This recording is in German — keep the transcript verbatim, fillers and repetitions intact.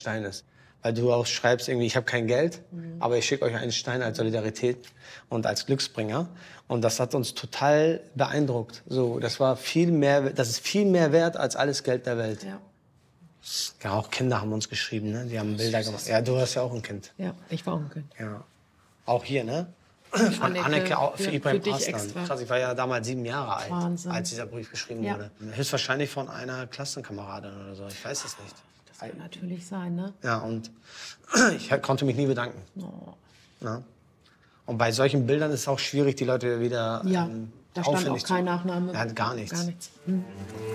Stein ist. Weil du auch schreibst irgendwie, ich habe kein Geld, mhm. aber ich schicke euch einen Stein als Solidarität und als Glücksbringer. Und das hat uns total beeindruckt. So, das war viel mehr, das ist viel mehr wert als alles Geld der Welt. Ja. Ja, auch Kinder haben uns geschrieben, ne? Die haben Bilder gemacht. Ja, du hast ja auch ein Kind. Ja, ich war auch ein Kind. Ja. Auch hier, ne? Von Anneke, Anneke für, für, Ibrahim für dich Arslan. extra. Krass, ich war ja damals sieben Jahre alt, Wahnsinn. als dieser Brief geschrieben Ja. wurde. Höchstwahrscheinlich von einer Klassenkameradin oder so, ich weiß es nicht. Das kann natürlich sein, ne? Ja, und ich konnte mich nie bedanken. Oh. Ja. Und bei solchen Bildern ist es auch schwierig, die Leute wieder Ja, ähm, da stand auch aufwendig kein zu- Nachname. Ja, gar nichts. Gar nichts. Hm.